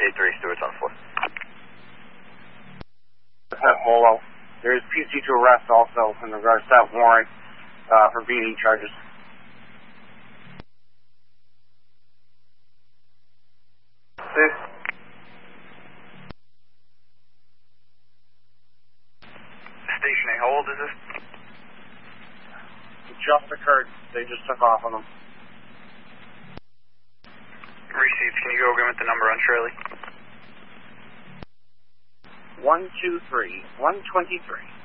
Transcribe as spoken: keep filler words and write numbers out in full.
eight three, Stewart's on four. Molo. There is P C to arrest also in regards to that warrant uh, for beating charges. Six. Station A, how old is this? It just occurred. They just took off on them. Received. Can you go again with the number on Shirley? one two three, one twenty-three.